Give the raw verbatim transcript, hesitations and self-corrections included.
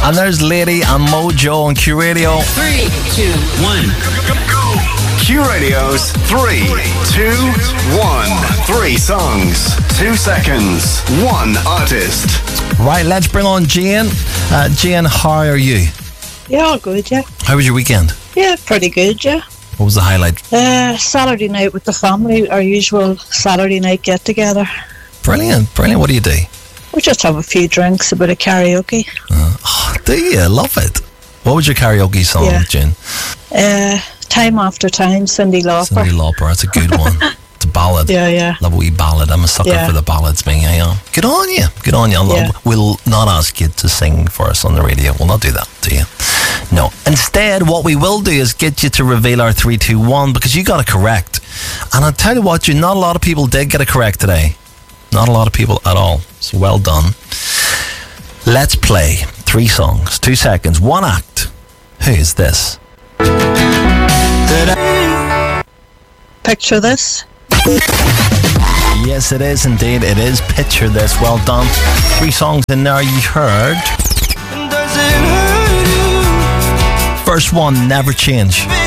And there's Lady and Mojo on Q Radio. Three, two, one. Q Radio's three, two, one. Three songs, two seconds, one artist. Right, let's bring on Jane. Uh, Jane, how are you? Yeah, all good, yeah. How was your weekend? Yeah, pretty good, yeah. What was the highlight? Uh, Saturday night with the family, our usual Saturday night get-together. Brilliant, brilliant. What do you do? We just have a few drinks, a bit of karaoke. Uh, oh, do you? Love it. What was your karaoke song, Yeah. Jane? Uh, Time After Time, Cyndi Lauper. Cyndi Lauper, that's a good one. It's a ballad. Yeah, yeah. Love a wee ballad. I'm a sucker Yeah. for the ballads, me. I am. Good on you. Good on you. I'll- Yeah. We'll not ask you to sing for us on the radio. We'll not do that, do you? No. Instead, what we will do is get you to reveal our three two one because you got it correct. And I'll tell you what, you not a lot of people did get it correct today. Not a lot of people at all. So well done. Let's play three songs, two seconds, one act. Who is this? Picture This. Yes, it is indeed. It is Picture This. Well done. Three songs in there you heard. First one, Never Change.